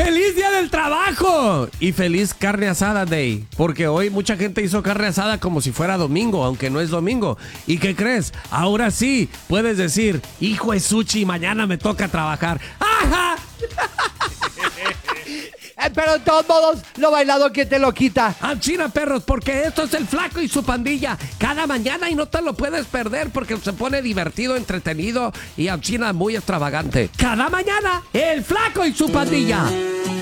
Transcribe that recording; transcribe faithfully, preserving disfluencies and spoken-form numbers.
¡Feliz Día del Trabajo! Y feliz Carne Asada Day. Porque hoy mucha gente hizo carne asada como si fuera domingo, aunque no es domingo. ¿Y qué crees? Ahora sí puedes decir, hijo de Suchi, mañana me toca trabajar. ¡Ajá! Eh, pero de todos modos, lo bailado que te lo quita. ¡Ah, China, perros! Porque esto es el Flaco y su pandilla. Cada mañana y no te lo puedes perder porque se pone divertido, entretenido y a China muy extravagante. Cada mañana, el Flaco y su pandilla.